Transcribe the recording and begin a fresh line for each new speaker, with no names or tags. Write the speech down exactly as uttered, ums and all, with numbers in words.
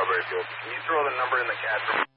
Strawberry Field. Can you throw the number in the cash?